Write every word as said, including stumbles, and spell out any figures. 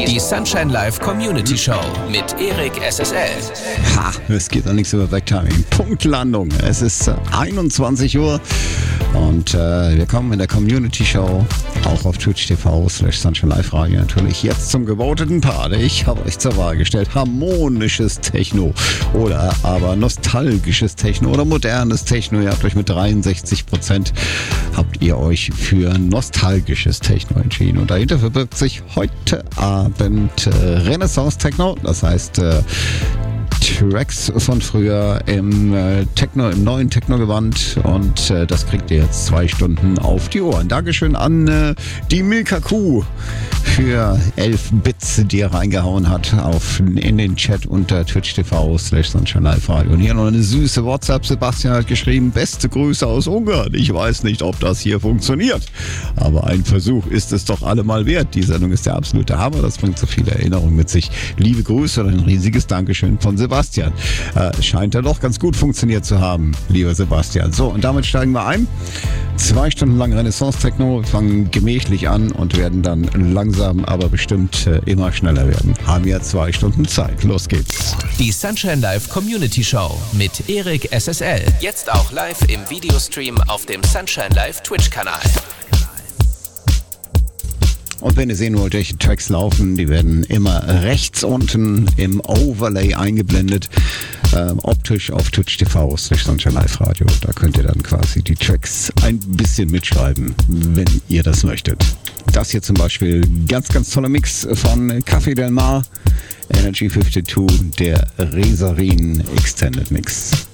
Die Sunshine Live Community Show mit Erik S S L. Ha, es geht doch nichts über Backtiming. Punktlandung. Es ist einundzwanzig Uhr und äh, wir kommen in der Community Show auch auf Twitch T V slash Sunshine Live Radio natürlich jetzt zum gevoteten Part. Ich habe euch zur Wahl gestellt, harmonisches Techno oder aber nostalgisches Techno oder modernes Techno. Ihr habt euch mit dreiundsechzig Prozent habt ihr euch für nostalgisches Techno entschieden und dahinter verbirgt sich heute Abend äh, Renaissance Techno, das heißt äh, Tracks von früher im äh, Techno, im neuen Techno-Gewand und äh, das kriegt ihr jetzt zwei Stunden auf die Ohren. Dankeschön an äh, die Milka Kuh für elf Bits, die er reingehauen hat auf, in den Chat unter Twitch T V slash Sunshine Live Radio. Und hier noch eine süße WhatsApp. Sebastian hat geschrieben, beste Grüße aus Ungarn. Ich weiß nicht, ob das hier funktioniert, aber ein Versuch ist es doch allemal wert. Die Sendung ist der absolute Hammer. Das bringt so viele Erinnerungen mit sich. Liebe Grüße und ein riesiges Dankeschön von Sebastian. Äh, scheint ja doch ganz gut funktioniert zu haben, lieber Sebastian. So, und damit steigen wir ein. Zwei Stunden lang Renaissance-Techno, fangen gemächlich an und werden dann langsam, aber bestimmt äh, immer schneller werden. Haben ja zwei Stunden Zeit. Los geht's. Die Sunshine Live Community Show mit Erik S S L. Jetzt auch live im Videostream auf dem Sunshine Live Twitch-Kanal. Und wenn ihr sehen wollt, welche Tracks laufen, die werden immer rechts unten im Overlay eingeblendet, äh, optisch auf Twitch T V slash Sunshine Live Radio. Da könnt ihr dann quasi die Tracks ein bisschen mitschreiben, wenn ihr das möchtet. Das hier zum Beispiel, ganz, ganz toller Mix von Café Del Mar, Energy zweiundfünfzig, der Resarin Extended Mix.